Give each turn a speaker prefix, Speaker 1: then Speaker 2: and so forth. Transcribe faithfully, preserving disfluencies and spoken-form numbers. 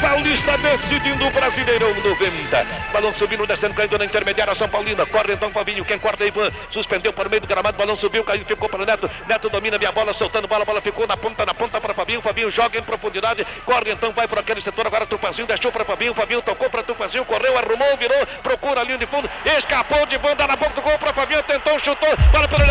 Speaker 1: Paulista decidindo o Brasileirão noventa. Balão subindo, descendo, caindo na intermediária São Paulina. Corre então Fabinho, quem corta é Ivan. Suspendeu para o meio do gramado, balão subiu, caiu, ficou para o Neto. Neto domina minha bola, soltando bola, bola ficou na ponta, na ponta para Fabinho. Fabinho joga em profundidade, corre então, vai para aquele setor. Agora Tupanzinho deixou para Fabinho. Fabinho tocou para Tupanzinho, correu, arrumou, virou, procura a linha de fundo, escapou de banda na boca